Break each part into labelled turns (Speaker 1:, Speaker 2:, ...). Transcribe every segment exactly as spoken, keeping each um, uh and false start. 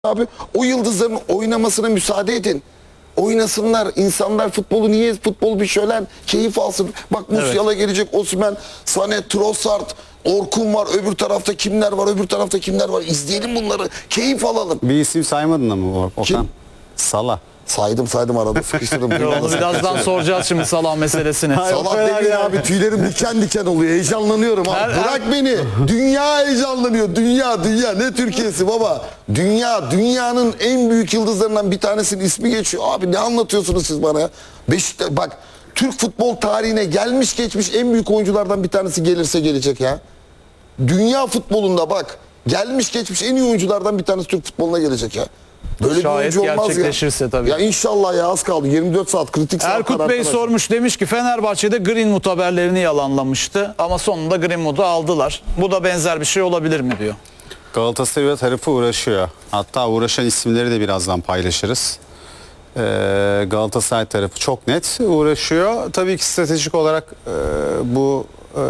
Speaker 1: Abi o yıldızların oynamasına müsaade edin. Oynasınlar. İnsanlar futbolu niye futbol bir şölen keyif alsın. Bak Musiala evet. gelecek, Osimhen, Sané, Trossard, Orkun var. Öbür tarafta kimler var? Öbür tarafta kimler var? İzleyelim bunları. Keyif alalım.
Speaker 2: Bir isim saymadın mı Okan? Kim? Salah.
Speaker 1: Saydım saydım arada sıkıştırdım.
Speaker 3: Onu birazdan soracağız şimdi Salah meselesini.
Speaker 1: Salah dedi abi, tüylerim diken diken oluyor. Heyecanlanıyorum abi. Her, Bırak her... beni. Dünya heyecanlanıyor. Dünya dünya. Ne Türkiye'si baba? Dünya dünyanın en büyük yıldızlarından bir tanesinin ismi geçiyor. Abi ne anlatıyorsunuz siz bana ya? Beşiktaş bak, Türk futbol tarihine gelmiş geçmiş en büyük oyunculardan bir tanesi gelirse gelecek ya. Dünya futbolunda bak, gelmiş geçmiş en iyi oyunculardan bir tanesi Türk futboluna gelecek ya. Böyle
Speaker 3: şayet
Speaker 1: bir oyuncu olmaz
Speaker 3: gerçekleşirse
Speaker 1: ya.
Speaker 3: tabii.
Speaker 1: Ya inşallah ya, az kaldı. yirmi dört saat kritik saat.
Speaker 3: Erkut Bey sormuş, demiş ki Fenerbahçe'de Greenwood haberlerini yalanlamıştı ama sonunda Greenwood'u aldılar. Bu da benzer bir şey olabilir mi diyor.
Speaker 2: Galatasaray tarafı uğraşıyor. Hatta uğraşan isimleri de birazdan paylaşırız. Ee, Galatasaray tarafı çok net uğraşıyor. Tabii ki stratejik olarak e, bu e,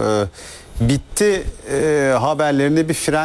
Speaker 2: bitti e, haberlerinde bir fren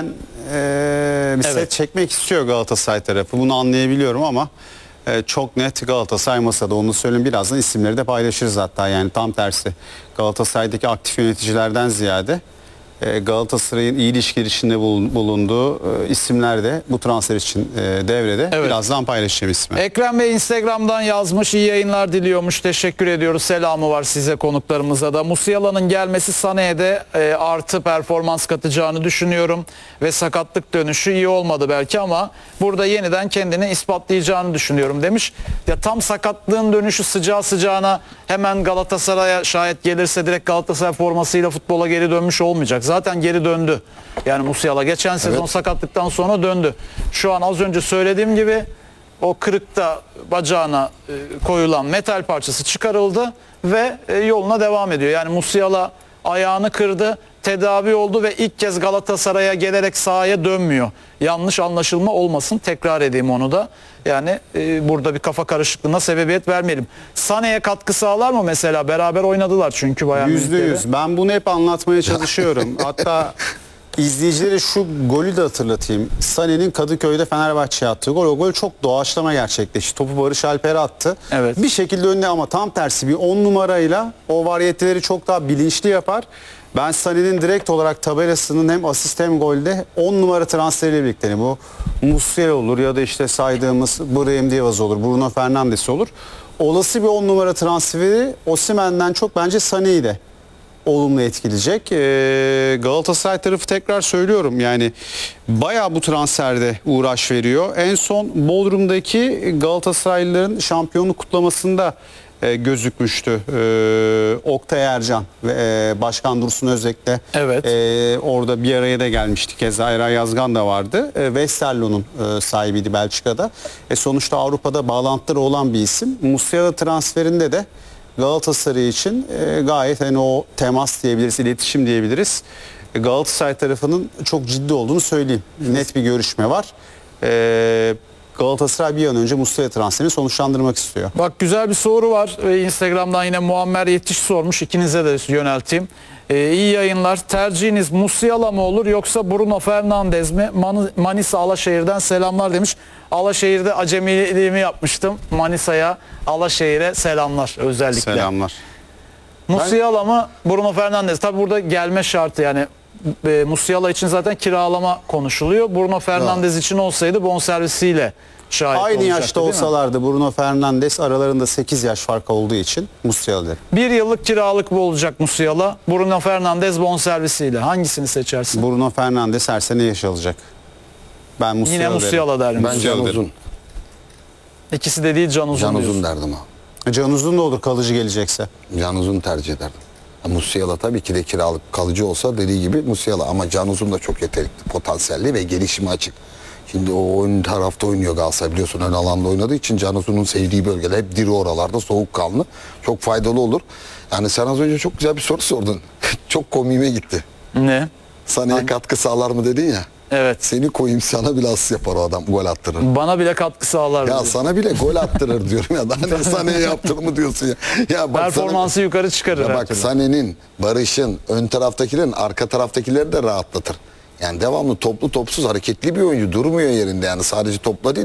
Speaker 2: e, bir set evet. çekmek istiyor Galatasaray tarafı. Bunu anlayabiliyorum ama e, çok net Galatasaray masada. Onu söyleyeyim, birazdan isimleri de paylaşırız hatta. Yani tam tersi, Galatasaray'daki aktif yöneticilerden ziyade Galatasaray'ın iyi ilişkiler içinde bulunduğu isimler de bu transfer için devrede. Evet. Birazdan paylaşacağım ismi.
Speaker 3: Ekrem Bey Instagram'dan yazmış, iyi yayınlar diliyormuş. Teşekkür ediyoruz. Selamı var size, konuklarımıza da. Musiala'nın gelmesi Sané'ye de artı performans katacağını düşünüyorum. Ve sakatlık dönüşü iyi olmadı belki ama burada yeniden kendini ispatlayacağını düşünüyorum demiş. Ya tam sakatlığın dönüşü sıcağı sıcağına hemen Galatasaray'a şayet gelirse direkt Galatasaray formasıyla futbola geri dönmüş olmayacak. Zaten geri döndü. Yani Musiala geçen sezon evet. sakatlıktan sonra döndü. Şu an az önce söylediğim gibi o kırıkta bacağına e, koyulan metal parçası çıkarıldı ve e, yoluna devam ediyor. Yani Musiala ayağını kırdı, tedavi oldu ve ilk kez Galatasaray'a gelerek sahaya dönmüyor. Yanlış anlaşılma olmasın, tekrar edeyim onu da. Yani e, burada bir kafa karışıklığına sebebiyet vermeyelim. Sané'ye katkı sağlar mı mesela? Beraber oynadılar çünkü bayağı.
Speaker 2: Yüzde yüz. Ben bunu hep anlatmaya çalışıyorum. Hatta izleyicilere şu golü de hatırlatayım. Sané'nin Kadıköy'de Fenerbahçe'ye attığı gol. O gol çok doğaçlama gerçekleşti. Topu Barış Alper'e attı. Evet. Bir şekilde önüne, ama tam tersi bir on numarayla o variyeteleri çok daha bilinçli yapar. Ben Sané'nin direkt olarak tabelasının hem asist hem golde on numara transferiyle birlikte, yani bu Musiala olur ya da işte saydığımız Brahim Diaz olur, Bruno Fernandes olur. Olası bir on numara transferi Osimhen'den çok bence Sané'yi de olumlu etkileyecek. Ee, Galatasaray tarafı, tekrar söylüyorum, yani bayağı bu transferde uğraş veriyor. En son Bodrum'daki Galatasaraylıların şampiyonluk kutlamasında e, gözükmüştü. E, Oktay Ercan ve e, Başkan Dursun Özbek de evet. e, orada bir araya da gelmişti. Keza Eray Yazgan da vardı. E, Westerlo'nun e, sahibiydi Belçika'da. E, sonuçta Avrupa'da bağlantıları olan bir isim. Musiala transferinde de Galatasaray için e, gayet hani o temas diyebiliriz, iletişim diyebiliriz. E, Galatasaray tarafının çok ciddi olduğunu söyleyeyim. Net bir görüşme var. E, Galatasaray bir an önce Musiala transferini sonuçlandırmak istiyor.
Speaker 3: Bak, güzel bir soru var. Ee, Instagram'dan yine Muammer Yetiş sormuş. İkinize de yönelteyim. Ee, iyi yayınlar. Tercihiniz Musiala mı olur yoksa Bruno Fernandes mi? Man Manisa Alaşehir'den selamlar demiş. Alaşehir'de acemiliğimi yapmıştım. Manisa'ya, Alaşehir'e selamlar özellikle.
Speaker 2: Selamlar.
Speaker 3: Musiala ben... mı Bruno Fernandes? Tabi burada gelme şartı, yani e, Musiala için zaten kiralama konuşuluyor. Bruno Fernandes ya. için olsaydı bonservisiyle şahit
Speaker 2: aynı
Speaker 3: olacaktı,
Speaker 2: yaşta olsalardı Bruno Fernandes, aralarında sekiz yaş fark olduğu için Musiala derim.
Speaker 3: Bir yıllık kiralık bu olacak Musiala. Bruno Fernandes bonservisiyle. Hangisini seçersin?
Speaker 2: Bruno Fernandes her sene yaş alacak. Ben Musiala
Speaker 3: Yine Musiala derim.
Speaker 1: Ben Can Uzun.
Speaker 3: İkisi de değil, Can Uzun
Speaker 1: Can
Speaker 3: diyorsun.
Speaker 1: Uzun derdim ha.
Speaker 2: Can Uzun da olur kalıcı gelecekse.
Speaker 1: Can Uzun tercih ederdim. Musiala tabii ki de kiralık kalıcı olsa dediği gibi Musiala, ama Can Uzun da çok yetenekli, potansiyelli ve gelişimi açık. Şimdi o ön tarafta oynuyor Galatasaray, biliyorsun, ön alanda oynadığı için Can Uzun'un sevdiği bölgeler hep diri oralarda, soğukkanlı, çok faydalı olur. Yani sen az önce çok güzel bir soru sordun. Çok komiğime gitti.
Speaker 3: Ne?
Speaker 1: Sané'ye katkı sağlar mı dedin ya.
Speaker 3: Evet.
Speaker 1: Seni koyayım, sana bile asist yapar o adam, gol attırır.
Speaker 3: Bana bile katkı sağlar.
Speaker 1: Ya diyor. Sana bile gol attırır diyorum ya. Daha ne Sané'ye yaptır mı diyorsun ya. Ya bak,
Speaker 3: performansı sana, yukarı çıkarır.
Speaker 1: Ya bak, Sané'nin, Barış'ın, ön taraftakilerin, arka taraftakileri de rahatlatır. Yani devamlı toplu topsuz hareketli bir oyuncu, durmuyor yerinde yani sadece topla değil.